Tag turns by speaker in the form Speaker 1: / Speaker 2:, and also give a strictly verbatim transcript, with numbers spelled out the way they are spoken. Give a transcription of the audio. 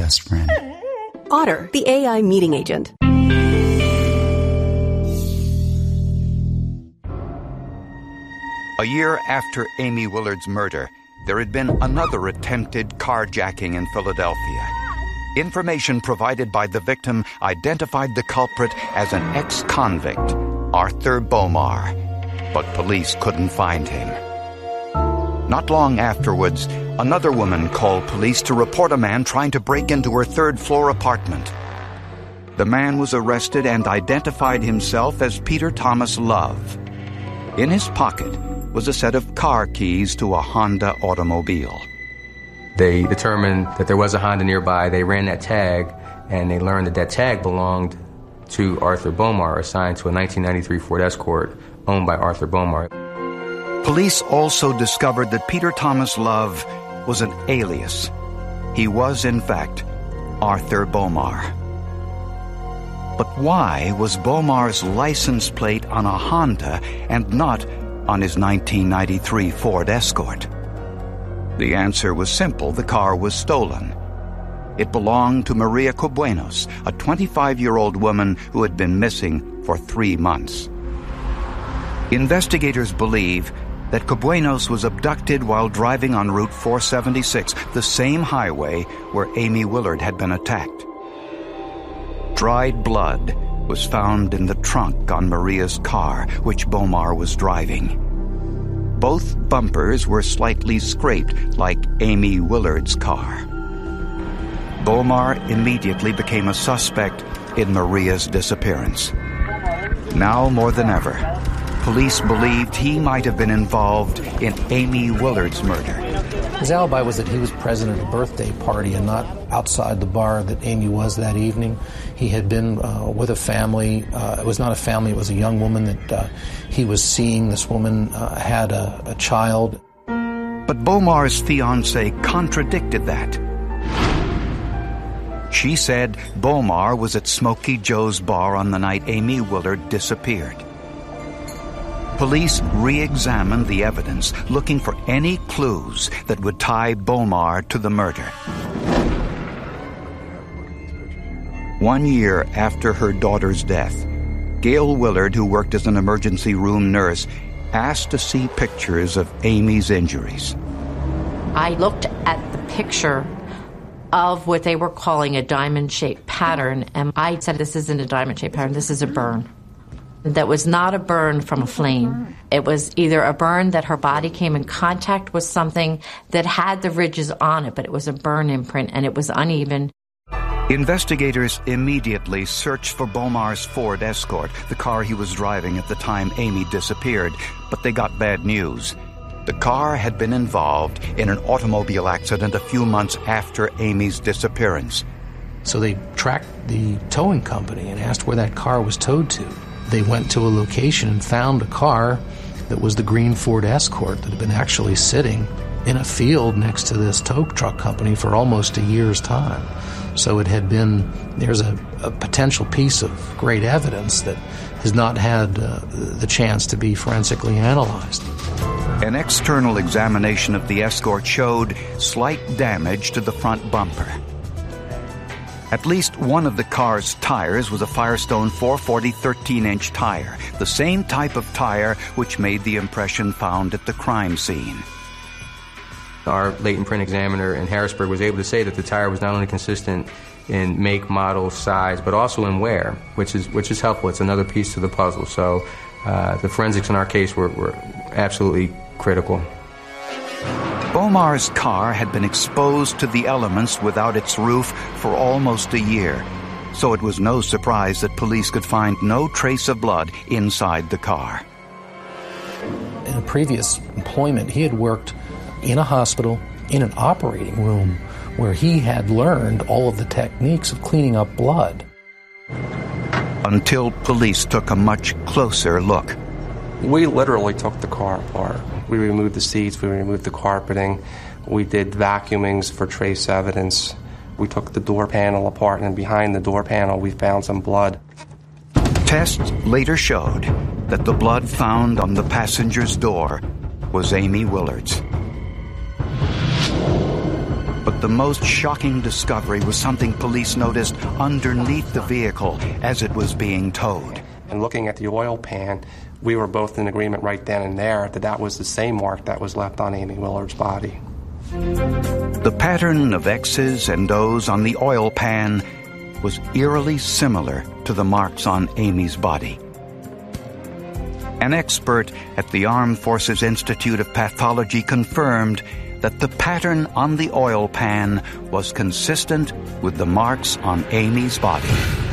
Speaker 1: best friend.
Speaker 2: Otter, the A I meeting agent.
Speaker 3: A year after Amy Willard's murder, there had been another attempted carjacking in Philadelphia. Information provided by the victim identified the culprit as an ex-convict, Arthur Bomar, but police couldn't find him. Not long afterwards, another woman called police to report a man trying to break into her third-floor apartment. The man was arrested and identified himself as Peter Thomas Love. In his pocket was a set of car keys to a Honda automobile.
Speaker 4: They determined that there was a Honda nearby. They ran that tag, and they learned that that tag belonged to Arthur Bomar, assigned to a nineteen ninety-three Ford Escort owned by Arthur Bomar.
Speaker 3: Police also discovered that Peter Thomas Love was an alias. He was, in fact, Arthur Bomar. But why was Bomar's license plate on a Honda and not on his nineteen ninety-three Ford Escort? The answer was simple. The car was stolen. It belonged to Maria Cobuenos, a twenty-five-year-old woman who had been missing for three months. Investigators believe that Cobuenos was abducted while driving on Route four seventy-six, the same highway where Amy Willard had been attacked. Dried blood was found in the trunk on Maria's car, which Bomar was driving. Both bumpers were slightly scraped, like Amy Willard's car. Bomar immediately became a suspect in Maria's disappearance. Now more than ever, police believed he might have been involved in Amy Willard's murder.
Speaker 5: His alibi was that he was present at a birthday party and not outside the bar that Amy was that evening. He had been uh, with a family. Uh, it was not a family, it was a young woman that uh, he was seeing. This woman uh, had a, a child.
Speaker 3: But Bomar's fiancée contradicted that. She said Bomar was at Smokey Joe's bar on the night Amy Willard disappeared. Police re-examined the evidence, looking for any clues that would tie Bomar to the murder. One year after her daughter's death, Gail Willard, who worked as an emergency room nurse, asked to see pictures of Amy's injuries.
Speaker 6: I looked at the picture of what they were calling a diamond-shaped pattern, and I said, this isn't a diamond-shaped pattern, this is a burn. That was not a burn from a flame. It was either a burn that her body came in contact with something that had the ridges on it, but it was a burn imprint, and it was uneven.
Speaker 3: Investigators immediately searched for Bomar's Ford Escort, the car he was driving at the time Amy disappeared, but they got bad news. The car had been involved in an automobile accident a few months after Amy's disappearance.
Speaker 5: So they tracked the towing company and asked where that car was towed to. They went to a location and found a car that was the green Ford Escort that had been actually sitting in a field next to this tow truck company for almost a year's time. So it had been, there's a, a potential piece of great evidence that has not had uh, the chance to be forensically analyzed.
Speaker 3: An external examination of the Escort showed slight damage to the front bumper. At least one of the car's tires was a Firestone four forty thirteen-inch tire, the same type of tire which made the impression found at the crime scene.
Speaker 4: Our latent print examiner in Harrisburg was able to say that the tire was not only consistent in make, model, size, but also in wear, which is which is helpful. It's another piece to the puzzle. So uh, the forensics in our case were, were absolutely critical.
Speaker 3: Bomar's car had been exposed to the elements without its roof for almost a year, so it was no surprise that police could find no trace of blood inside the car.
Speaker 5: In a previous employment, he had worked in a hospital, in an operating room, where he had learned all of the techniques of cleaning up blood.
Speaker 3: Until police took a much closer look.
Speaker 7: We literally took the car apart. We removed the seats, we removed the carpeting, we did vacuumings for trace evidence. We took the door panel apart, and behind the door panel we found some blood.
Speaker 3: Tests later showed that the blood found on the passenger's door was Amy Willard's. But the most shocking discovery was something police noticed underneath the vehicle as it was being towed.
Speaker 7: And looking at the oil pan, we were both in agreement right then and there that that was the same mark that was left on Amy Willard's body.
Speaker 3: The pattern of X's and O's on the oil pan was eerily similar to the marks on Amy's body. An expert at the Armed Forces Institute of Pathology confirmed that the pattern on the oil pan was consistent with the marks on Amy's body.